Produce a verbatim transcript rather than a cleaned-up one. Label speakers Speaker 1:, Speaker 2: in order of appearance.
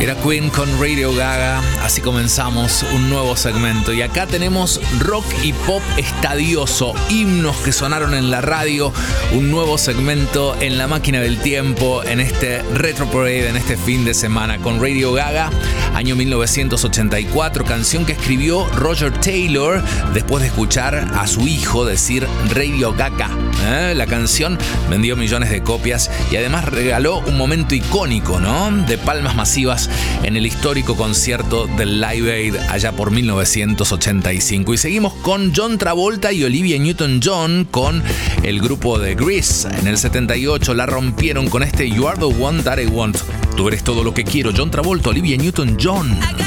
Speaker 1: Era Queen con Radio Gaga, así comenzamos un nuevo segmento. Y acá tenemos rock y pop estadioso, himnos que sonaron en la radio, un nuevo segmento en la máquina del tiempo, en este Retro Parade, en este fin de semana, con Radio Gaga, año mil novecientos ochenta y cuatro, canción que escribió Roger Taylor después de escuchar a su hijo decir Radio Gaga. ¿Eh? La canción vendió millones de copias y además regaló un momento icónico, ¿no? De palmas masivas en el histórico concierto del Live Aid allá por mil novecientos ochenta y cinco. Y seguimos con John Travolta y Olivia Newton-John con el grupo de Grease. En el setenta y ocho la rompieron con este You Are the One That I Want. Tú eres todo lo que quiero. John Travolta, Olivia Newton-John.